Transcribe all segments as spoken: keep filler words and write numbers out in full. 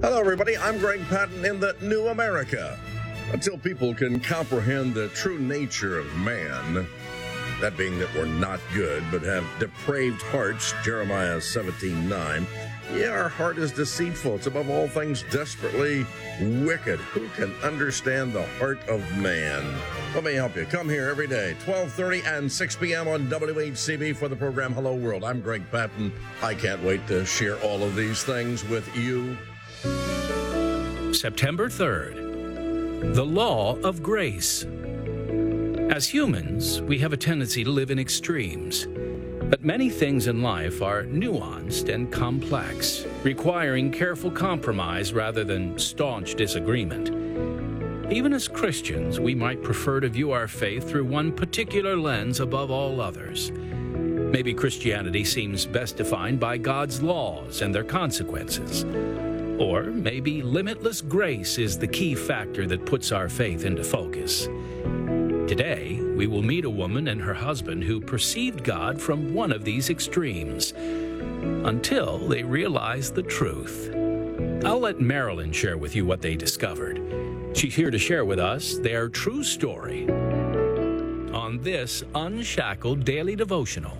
Hello, everybody. I'm Greg Patton in the New America. Until people can comprehend the true nature of man, that being that we're not good but have depraved hearts, Jeremiah seventeen nine, yeah, our heart is deceitful. It's above all things desperately wicked. Who can understand the heart of man? Let me help you. Come here every day, twelve thirty and six p.m. on W H C B for the program Hello World. I'm Greg Patton. I can't wait to share all of these things with you. September third, the law of grace. As humans, we have a tendency to live in extremes. But many things in life are nuanced and complex, requiring careful compromise rather than staunch disagreement. Even as Christians, we might prefer to view our faith through one particular lens above all others. Maybe Christianity seems best defined by God's laws and their consequences. Or maybe limitless grace is the key factor that puts our faith into focus. Today, we will meet a woman and her husband who perceived God from one of these extremes until they realized the truth. I'll let Marilyn share with you what they discovered. She's here to share with us their true story on this Unshackled Daily Devotional.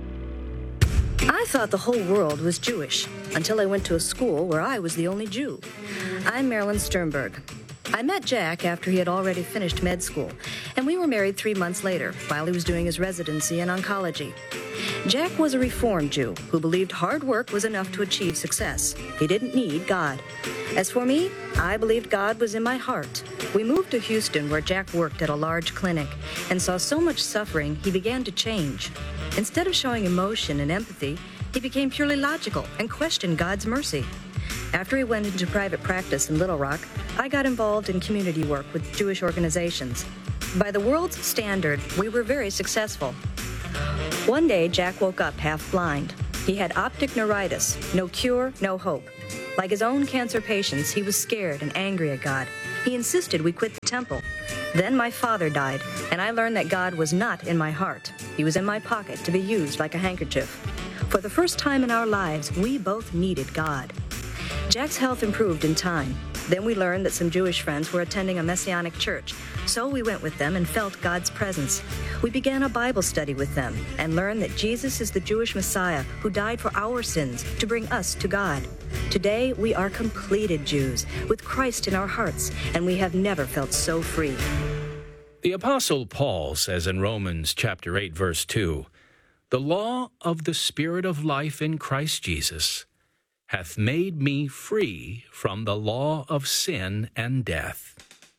I thought the whole world was Jewish until I went to a school where I was the only Jew. I'm Marilyn Sternberg. I met Jack after he had already finished med school, and we were married three months later while he was doing his residency in oncology. Jack was a Reformed Jew who believed hard work was enough to achieve success. He didn't need God. As for me, I believed God was in my heart. We moved to Houston, where Jack worked at a large clinic, and saw so much suffering he began to change. Instead of showing emotion and empathy, he became purely logical and questioned God's mercy. After he went into private practice in Little Rock, I got involved in community work with Jewish organizations. By the world's standard, we were very successful. One day, Jack woke up half blind. He had optic neuritis, no cure, no hope. Like his own cancer patients, he was scared and angry at God. He insisted we quit the temple. Then my father died, and I learned that God was not in my heart. He was in my pocket to be used like a handkerchief. For the first time in our lives, we both needed God. Jack's health improved in time. Then we learned that some Jewish friends were attending a Messianic church, so we went with them and felt God's presence. We began a Bible study with them and learned that Jesus is the Jewish Messiah who died for our sins to bring us to God. Today, we are completed Jews with Christ in our hearts, and we have never felt so free. The Apostle Paul says in Romans chapter eight, verse two, "The law of the Spirit of life in Christ Jesus hath made me free from the law of sin and death."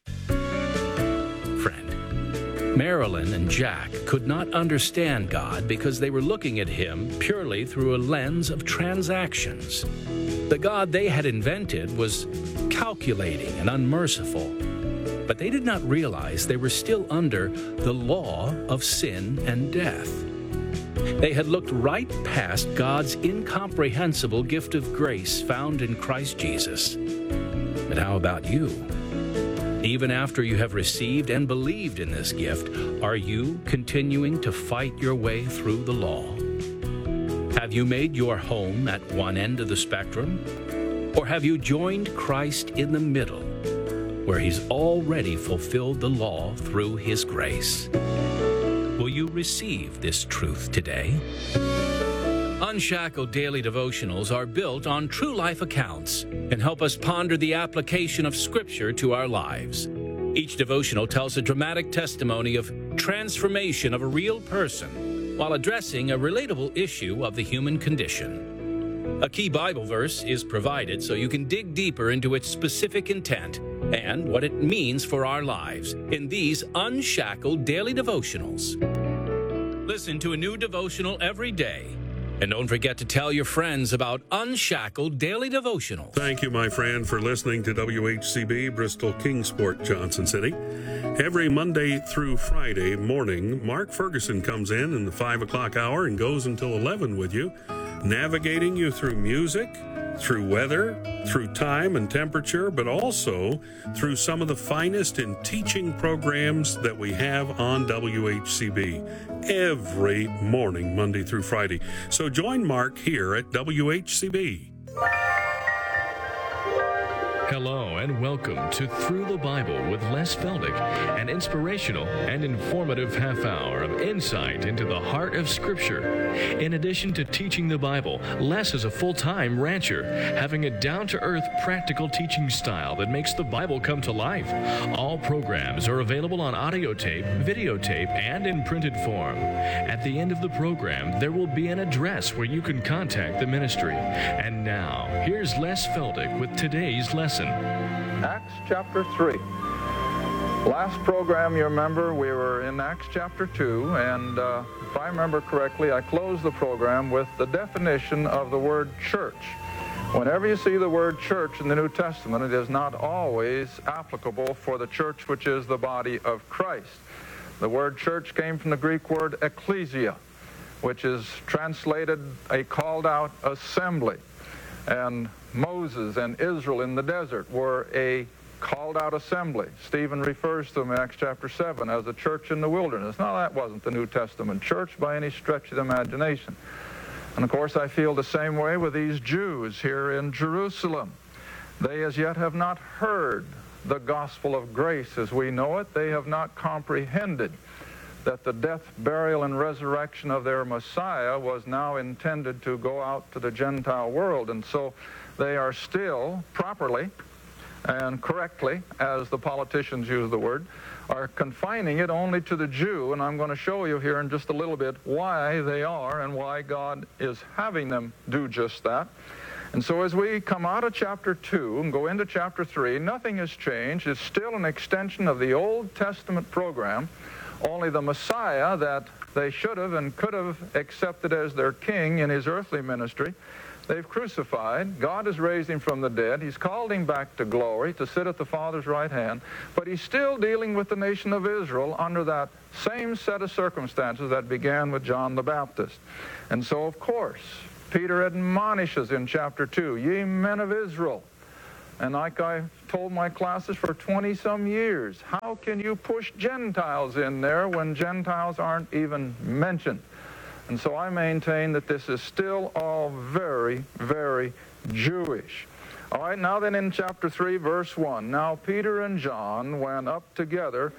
Friend, Marilyn and Jack could not understand God because they were looking at him purely through a lens of transactions. The God they had invented was calculating and unmerciful, but they did not realize they were still under the law of sin and death. They had looked right past God's incomprehensible gift of grace found in Christ Jesus. But how about you? Even after you have received and believed in this gift, are you continuing to fight your way through the law? Have you made your home at one end of the spectrum? Or have you joined Christ in the middle, where he's already fulfilled the law through his grace? Will you receive this truth today? Unshackled Daily Devotionals are built on true life accounts and help us ponder the application of Scripture to our lives. Each devotional tells a dramatic testimony of transformation of a real person while addressing a relatable issue of the human condition. A key Bible verse is provided so you can dig deeper into its specific intent and what it means for our lives in these Unshackled Daily Devotionals. Listen to a new devotional every day. And don't forget to tell your friends about Unshackled Daily Devotionals. Thank you, my friend, for listening to W H C B, Bristol Kingsport, Johnson City. Every Monday through Friday morning, Mark Ferguson comes in in the five o'clock hour and goes until eleven with you, navigating you through music, through weather, through time and temperature, but also through some of the finest in teaching programs that we have on W H C B every morning, Monday through Friday. So join Mark here at W H C B. Hello and welcome to Through the Bible with Les Feldick, an inspirational and informative half hour of insight into the heart of Scripture. In addition to teaching the Bible, Les is a full-time rancher, having a down-to-earth practical teaching style that makes the Bible come to life. All programs are available on audio tape, videotape, and in printed form. At the end of the program, there will be an address where you can contact the ministry. And now, here's Les Feldick with today's lesson. Acts chapter three. Last program, you remember, we were in Acts chapter two, and uh, if I remember correctly, I closed the program with the definition of the word church. Whenever you see the word church in the New Testament, it is not always applicable for the church which is the body of Christ. The word church came from the Greek word ecclesia, which is translated a called-out assembly. And Moses and Israel in the desert were a called-out assembly. Stephen refers to them in Acts chapter seven as a church in the wilderness. Now, that wasn't the New Testament church by any stretch of the imagination. And, of course, I feel the same way with these Jews here in Jerusalem. They as yet have not heard the gospel of grace as we know it. They have not comprehended that the death, burial, and resurrection of their Messiah was now intended to go out to the Gentile world. And so they are still properly and correctly, as the politicians use the word, are confining it only to the Jew. And I'm going to show you here in just a little bit why they are and why God is having them do just that. And so as we come out of chapter two and go into chapter three, nothing has changed. It's still an extension of the Old Testament program. Only the Messiah that they should have and could have accepted as their king in his earthly ministry, they've crucified. God has raised him from the dead. He's called him back to glory to sit at the Father's right hand. But he's still dealing with the nation of Israel under that same set of circumstances that began with John the Baptist. And so, of course, Peter admonishes in chapter two, ye men of Israel. And like I told my classes for twenty-some years, how can you push Gentiles in there when Gentiles aren't even mentioned? And so I maintain that this is still all very, very Jewish. All right, now then in chapter three, verse one, now Peter and John went up together.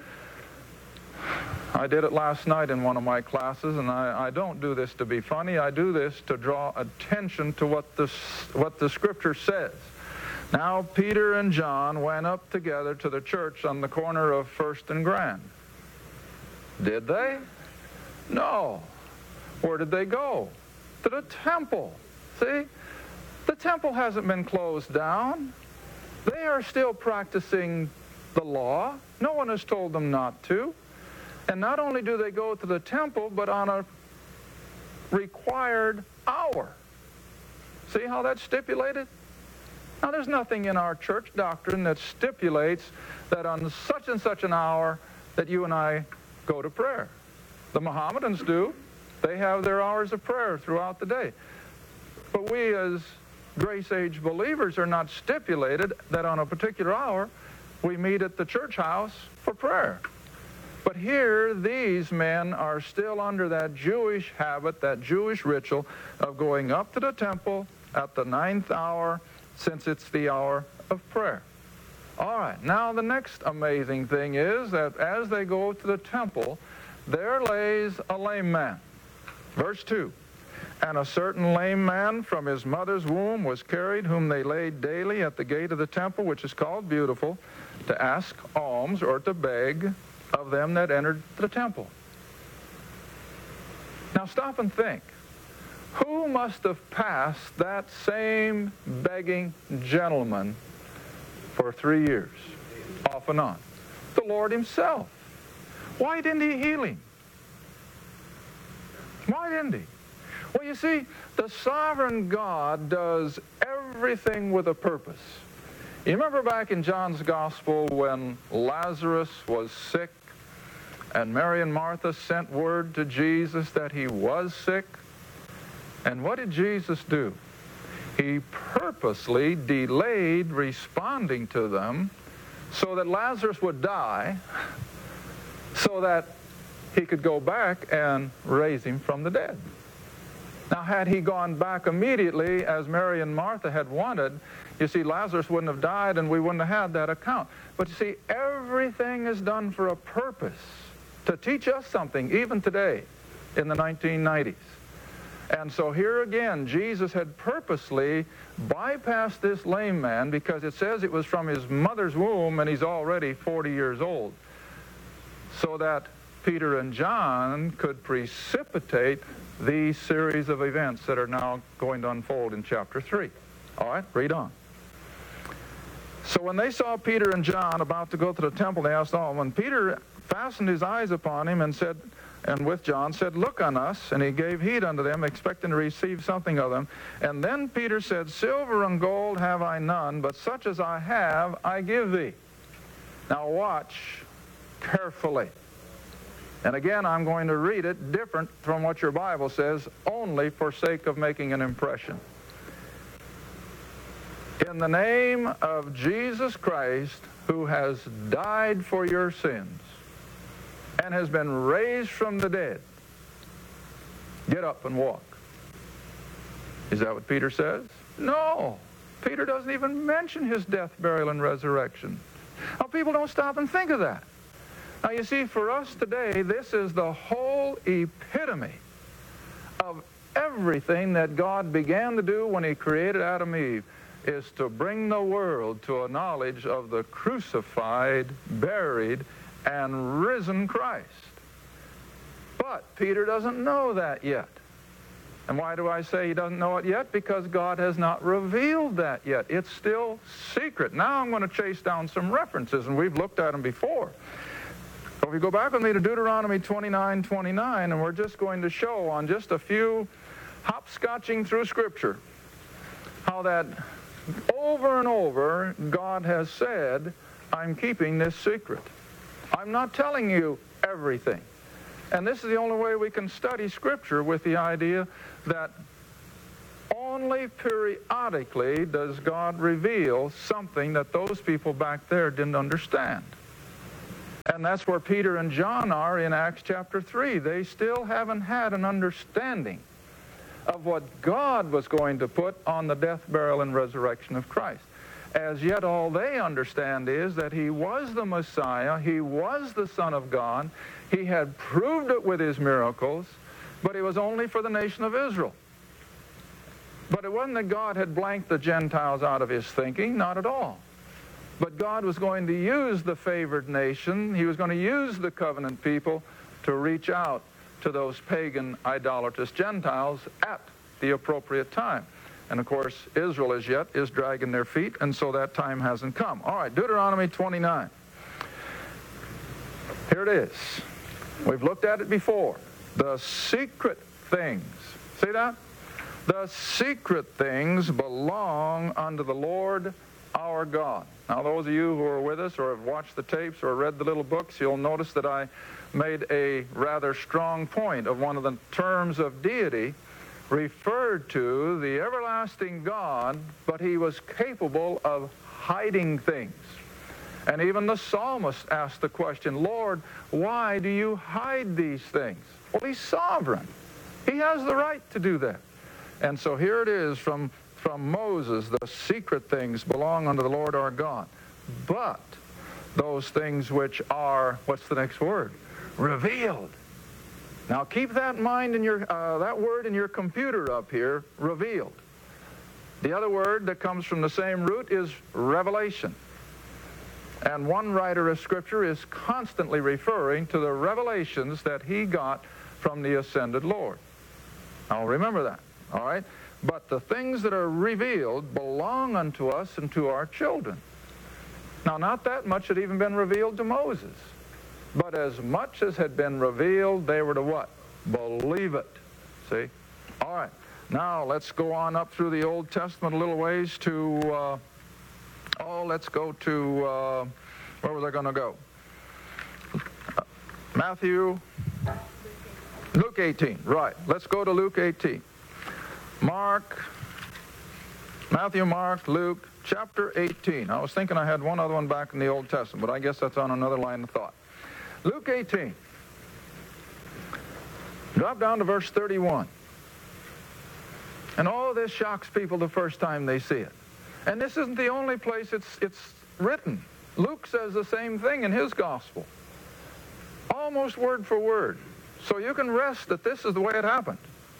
I did it last night in one of my classes, and I, I don't do this to be funny. I do this to draw attention to what the, what the Scripture says. Now Peter and John went up together to the church on the corner of First and Grand. Did they? No. Where did they go? To the temple. See? The temple hasn't been closed down. They are still practicing the law. No one has told them not to. And not only do they go to the temple, but on a required hour. See how that's stipulated? Now, there's nothing in our church doctrine that stipulates that on such and such an hour that you and I go to prayer. The Mohammedans do. They have their hours of prayer throughout the day. But we as grace age believers are not stipulated that on a particular hour we meet at the church house for prayer. But here, these men are still under that Jewish habit, that Jewish ritual of going up to the temple at the ninth hour, since it's the hour of prayer. All right, now the next amazing thing is that as they go to the temple, there lays a lame man. Verse two, and a certain lame man from his mother's womb was carried, whom they laid daily at the gate of the temple, which is called Beautiful, to ask alms or to beg of them that entered the temple. Now stop and think. Who must have passed that same begging gentleman for three years, off and on? The Lord himself. Why didn't he heal him? Why didn't he? Well, you see, the sovereign God does everything with a purpose. You remember back in John's Gospel when Lazarus was sick and Mary and Martha sent word to Jesus that he was sick? And what did Jesus do? He purposely delayed responding to them so that Lazarus would die, so that he could go back and raise him from the dead. Now, had he gone back immediately, as Mary and Martha had wanted, you see, Lazarus wouldn't have died and we wouldn't have had that account. But you see, everything is done for a purpose, to teach us something, even today in the nineteen nineties. And so here again, Jesus had purposely bypassed this lame man, because it says it was from his mother's womb and he's already forty years old, so that Peter and John could precipitate these series of events that are now going to unfold in chapter three. All right, read on. So when they saw Peter and John about to go to the temple, they asked all. When Peter fastened his eyes upon him and said, and with John said, "Look on us," and he gave heed unto them, expecting to receive something of them. And then Peter said, "Silver and gold have I none, but such as I have I give thee." Now watch carefully. And again, I'm going to read it different from what your Bible says, only for sake of making an impression. In the name of Jesus Christ, who has died for your sins and has been raised from the dead, get up and walk. Is that what Peter says? No. Peter doesn't even mention his death, burial, and resurrection. Now, people don't stop and think of that. Now, you see, for us today, this is the whole epitome of everything that God began to do when he created Adam and Eve, is to bring the world to a knowledge of the crucified, buried, and risen Christ. But Peter doesn't know that yet. And why do I say he doesn't know it yet? Because God has not revealed that yet. It's still secret. Now I'm going to chase down some references, and we've looked at them before. So if you go back with me to Deuteronomy twenty-nine twenty-nine, and we're just going to show on just a few hopscotching through Scripture how that over and over God has said, I'm keeping this secret. I'm not telling you everything. And this is the only way we can study Scripture, with the idea that only periodically does God reveal something that those people back there didn't understand. And that's where Peter and John are in Acts chapter three. They still haven't had an understanding of what God was going to put on the death, burial, and resurrection of Christ. As yet, all they understand is that he was the Messiah, he was the Son of God, he had proved it with his miracles, but it was only for the nation of Israel. But it wasn't that God had blanked the Gentiles out of his thinking, not at all. But God was going to use the favored nation, he was going to use the covenant people to reach out to those pagan, idolatrous Gentiles at the appropriate time. And of course, Israel as yet is dragging their feet, and so that time hasn't come. All right, Deuteronomy twenty-nine. Here it is. We've looked at it before. The secret things. See that? The secret things belong unto the Lord our God. Now, those of you who are with us or have watched the tapes or read the little books, you'll notice that I made a rather strong point of one of the terms of deity referred to the everlasting God, but he was capable of hiding things. And even the psalmist asked the question, Lord, why do you hide these things? Well, he's sovereign. He has the right to do that. And so here it is from, from Moses, the secret things belong unto the Lord our God. But those things which are, what's the next word? Revealed. Now keep that in mind in your, uh, that word in your computer up here, revealed. The other word that comes from the same root is revelation. And one writer of Scripture is constantly referring to the revelations that he got from the ascended Lord. Now remember that, all right? But the things that are revealed belong unto us and to our children. Now, not that much had even been revealed to Moses. But as much as had been revealed, they were to what? Believe it. See? All right. Now, let's go on up through the Old Testament a little ways to, uh, oh, let's go to, uh, where was I going to go? Uh, Matthew, Luke eighteen. Right. Let's go to Luke eighteen. Mark, Matthew, Mark, Luke, chapter eighteen. I was thinking I had one other one back in the Old Testament, but I guess that's on another line of thought. Luke eighteen. Drop down to verse thirty-one. And all this shocks people the first time they see it. And this isn't the only place it's, it's written. Luke says the same thing in his gospel. Almost word for word. So you can rest that this is the way it happened.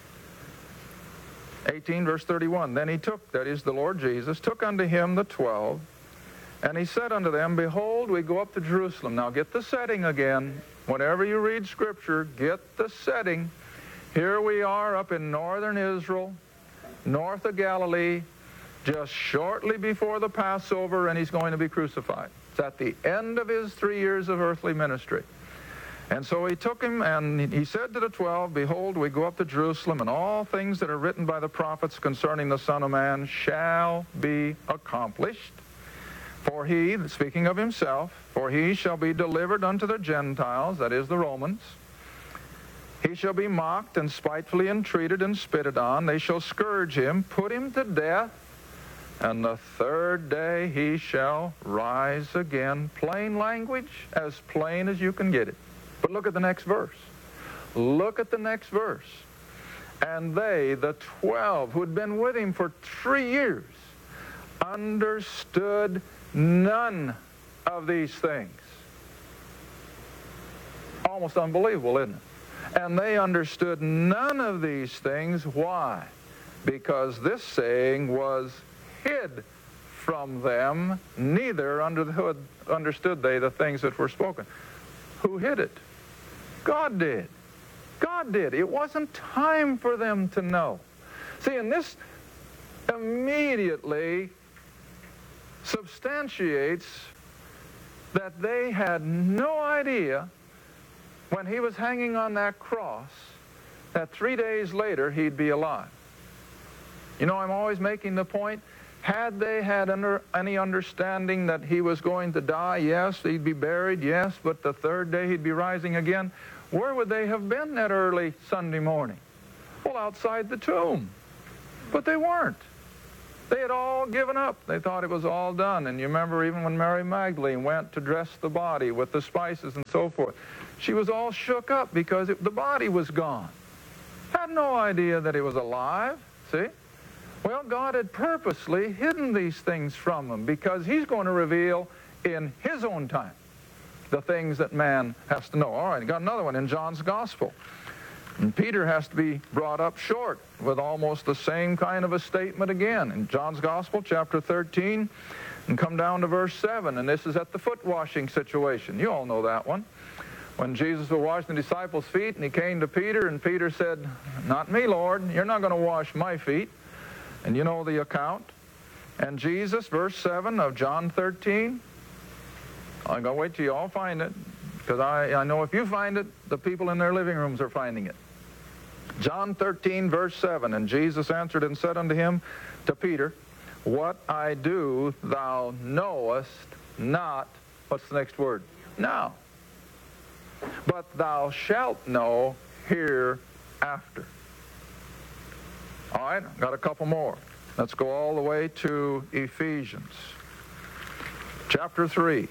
eighteen verse thirty-one, then he took, that is the Lord Jesus, took unto him the twelve, and he said unto them, behold, we go up to Jerusalem. Now get the setting again. Whenever you read Scripture, get the setting. Here we are up in northern Israel, north of Galilee, just shortly before the Passover, and he's going to be crucified. It's at the end of his three years of earthly ministry. And so he took him, and he said to the twelve, behold, we go up to Jerusalem, and all things that are written by the prophets concerning the Son of Man shall be accomplished. For he, speaking of himself, for he shall be delivered unto the Gentiles, that is the Romans. He shall be mocked and spitefully entreated and spitted on. They shall scourge him, put him to death, and the third day he shall rise again. Plain language, as plain as you can get it. But look at the next verse. Look at the next verse. And they, the twelve, who had been with him for three years, understood none of these things. Almost unbelievable, isn't it? And they understood none of these things. Why? Because this saying was hid from them, neither under the hood understood they the things that were spoken. Who hid it? God did. God did. It wasn't time for them to know. See, and this immediately substantiates that they had no idea when he was hanging on that cross that three days later he'd be alive. You know, I'm always making the point, had they had under, any understanding that he was going to die, yes, he'd be buried, yes, but the third day he'd be rising again, where would they have been that early Sunday morning? Well, outside the tomb. But they weren't. They had all given up. They thought it was all done. And you remember even when Mary Magdalene went to dress the body with the spices and so forth, she was all shook up because it, the body was gone. Had no idea that he was alive, see? Well, God had purposely hidden these things from them because he's going to reveal in his own time the things that man has to know. All right, got another one in John's Gospel. And Peter has to be brought up short with almost the same kind of a statement again. In John's Gospel, chapter thirteen, and come down to verse seven, and this is at the foot washing situation. You all know that one. When Jesus was washing the disciples' feet, and he came to Peter, and Peter said, not me, Lord, you're not going to wash my feet. And you know the account. And Jesus, verse seven of John thirteen, I'm going to wait till you all find it, because I, I know if you find it, the people in their living rooms are finding it. John thirteen, verse seven, and Jesus answered and said unto him, to Peter, what I do thou knowest not. What's the next word? Now. But thou shalt know hereafter. All right, got a couple more. Let's go all the way to Ephesians. Chapter three.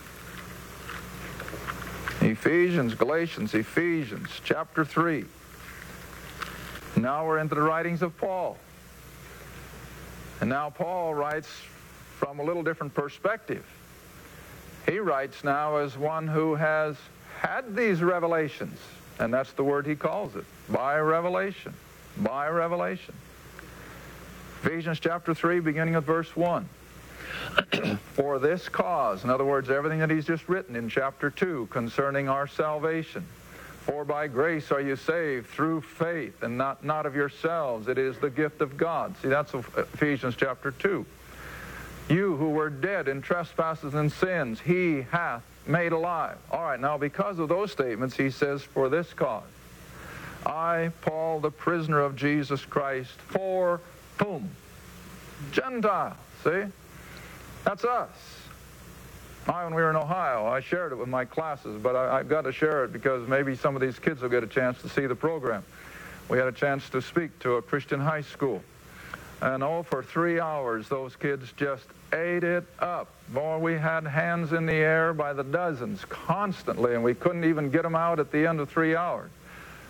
Ephesians, Galatians, Ephesians, chapter three. Now we're into the writings of Paul. And now Paul writes from a little different perspective. He writes now as one who has had these revelations. And that's the word he calls it. By revelation. By revelation. Ephesians chapter three, beginning of verse one. For this cause, in other words, everything that he's just written in chapter two concerning our salvation. For by grace are you saved through faith, and not, not of yourselves. It is the gift of God. See, that's Ephesians chapter two. You who were dead in trespasses and sins, he hath made alive. All right, now because of those statements, he says, for this cause. I, Paul, the prisoner of Jesus Christ, for whom? Gentiles, see? That's us. I, when we were in Ohio, I shared it with my classes, but I, I've got to share it because maybe some of these kids will get a chance to see the program. We had a chance to speak to a Christian high school. And oh, for three hours, those kids just ate it up. Boy, we had hands in the air by the dozens constantly, and we couldn't even get them out at the end of three hours.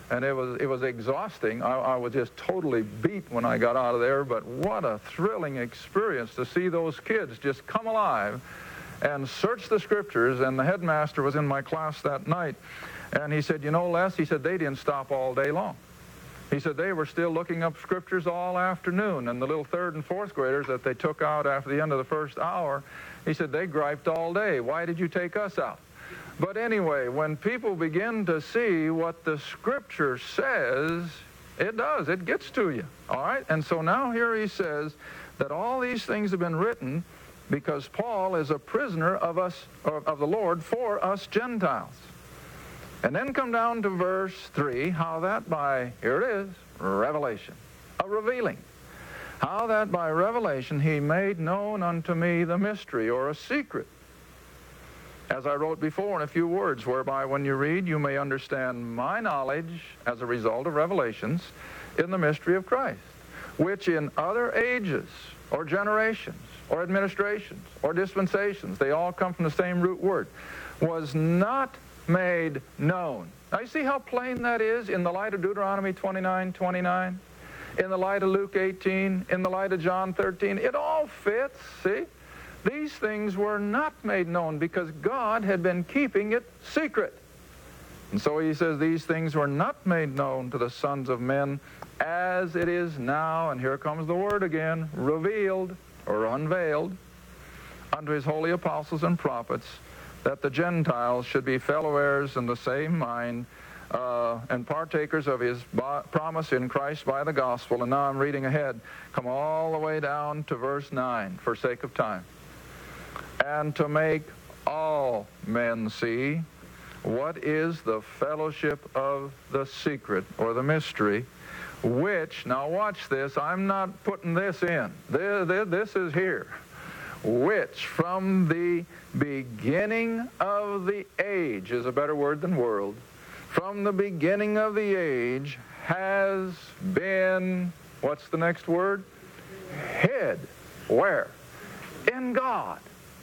And it was, it was exhausting. I, I was just totally beat when I got out of there, but what a thrilling experience to see those kids just come alive and search the Scriptures. And the headmaster was in my class that night, and he said, you know, Les, he said, they didn't stop all day long. He said they were still looking up Scriptures all afternoon, and the little third and fourth graders that they took out after the end of the first hour, he said, they griped all day. Why did you take us out? But anyway, when people begin to see what the Scripture says, it does. It gets to you, all right? And so now here he says that all these things have been written because Paul is a prisoner of us, of the Lord for us Gentiles. And then come down to verse three, how that by, here it is, revelation, a revealing. How that by revelation he made known unto me the mystery, or a secret, as I wrote before in a few words, whereby when you read you may understand my knowledge as a result of revelations in the mystery of Christ, which in other ages or generations or administrations or dispensations, they all come from the same root word, was not made known. Now you see how plain that is in the light of Deuteronomy twenty-nine twenty-nine, in the light of Luke eighteen, in the light of John thirteen. It all fits, see? These things were not made known because God had been keeping it secret. And so he says these things were not made known to the sons of men as it is now, and here comes the word again, revealed or unveiled unto his holy apostles and prophets, that the Gentiles should be fellow heirs in the same mind uh, and partakers of his promise in Christ by the gospel. And now I'm reading ahead. Come all the way down to verse nine for sake of time. And to make all men see what is the fellowship of the secret, or the mystery, which, now watch this, I'm not putting this in. This, this is here. Which from the beginning of the age, is a better word than world, from the beginning of the age has been, what's the next word? Hid. Where? In God.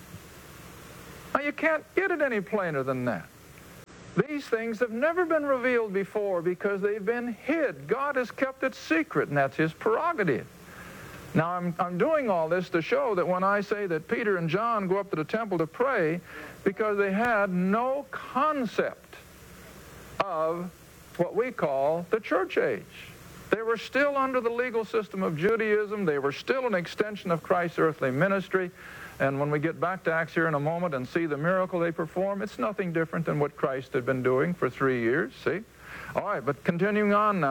Now you can't get it any plainer than that. These things have never been revealed before because they've been hid. God has kept it secret, and that's his prerogative. Now I'm, I'm doing all this to show that when I say that Peter and John go up to the temple to pray, because they had no concept of what we call the church age. They were still under the legal system of Judaism. They were still an extension of Christ's earthly ministry. And when we get back to Acts here in a moment and see the miracle they perform, it's nothing different than what Christ had been doing for three years, see? All right, but continuing on now.